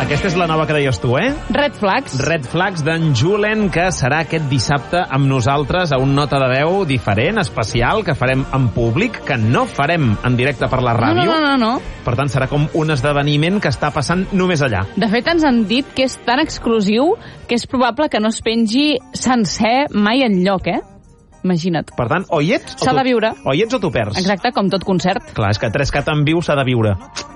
Aquesta és la nova que deies tu, Red Flags. Red Flags d'en Julen, que serà aquest dissabte amb nosaltres a un nota de veu diferent, especial, que farem en públic, que no farem en directe per la ràdio. No. Per tant, serà com un esdeveniment que està passant només allà. De fet, ens han dit que és tan exclusiu que és probable que no es pengi sencer mai enlloc, Imagina't. Per tant, o hi ets S'ha de viure. O hi ets o t'ho perds. Exacte, com tot concert. Clar, és que 3Cat en viu s'ha de viure.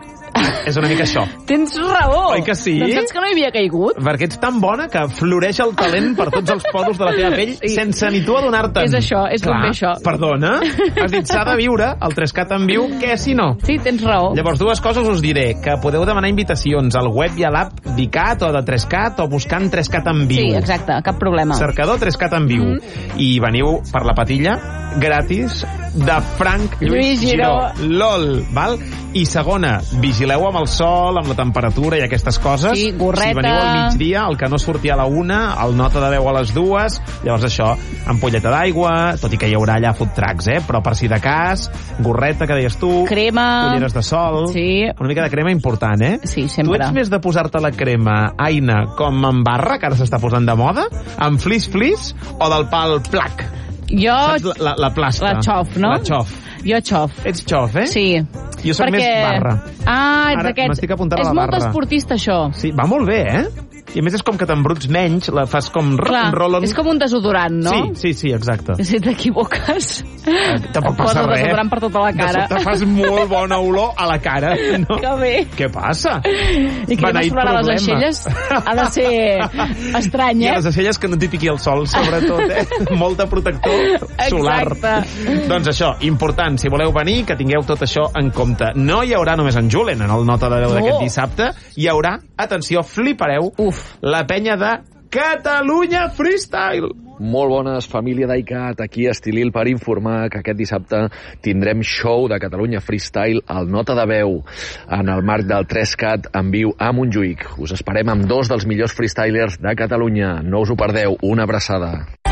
És una mica això. Tens raó. Oi que sí? Doncs saps que no hi havia caigut? Perquè ets tan bona que floreix el talent per tots els poros de la teva pell sense ni tu adonar-te'n. És això, és ben bé això. Perdona? Has dit s'ha de viure, el 3Cat en viu, què si no? Sí, tens raó. Llavors, dues coses us diré, que podeu demanar invitacions al web i a l'app d'ICAT o de 3Cat o buscant 3Cat en viu. Sí, exacte, cap problema. Cercador 3Cat en viu. I veniu per la patilla gratis de Frank Lluís Giró. LOL, val? I segona, vigileu amb el sol, amb la temperatura i aquestes coses. Sí, gorreta. Si veniu al migdia, el que no surti a la 1, el nota de 10 a les 2, llavors això, ampolleta d'aigua, tot i que hi haurà allà food trucks, però per si de cas, gorreta, que deies tu, crema, ulleres de sol, sí. Una mica de crema important, Sí, sempre. Tu ets més de posar-te la crema, Aina, com en barra, que ara s'està posant de moda, amb flis, o del pal plac? Jo... Saps la plasta? La xof, no? La xof. Jo xof. Ets xof, Sí. Jo soc més barra. Ets ara aquest. M'estic apuntant a la barra. És molt esportista, això. Sí, va molt bé, I a més és com que t'embruts menys, la fas com roll-on. És com un desodorant, no? Sí, exacte. Si t'equivoques, tampoc passa res. desodorant per tota la cara. De fas molt bona olor a la cara, no? Que bé. Què passa? I que no es farà les aixelles ha de ser estrany, I a les aixelles que no t'hi piqui el sol, sobretot, Molta protector solar. Exacte. Doncs això, important, si voleu venir, que tingueu tot això en compte. No hi haurà només en Julen en el Nota de Veu d'aquest dissabte, hi haurà, atenció, flipareu, la penya de Catalunya Freestyle. Molt bones, família d'ICAT, aquí Estilil per informar que aquest dissabte tindrem show de Catalunya Freestyle al Nota de Veu en el marc del 3Cat en viu a Montjuïc. Us esperem amb 2 dels millors freestylers de Catalunya. No us ho perdeu, una abraçada.